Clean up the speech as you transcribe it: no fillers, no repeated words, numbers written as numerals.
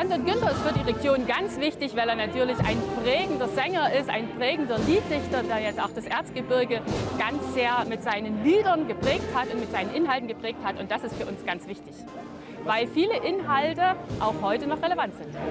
Standort Günther ist für die Region ganz wichtig, weil er natürlich ein prägender Sänger ist, ein prägender Lieddichter, der jetzt auch das Erzgebirge ganz sehr mit seinen Liedern geprägt hat und mit seinen Inhalten geprägt hat. Und das ist für uns ganz wichtig, weil viele Inhalte auch heute noch relevant sind.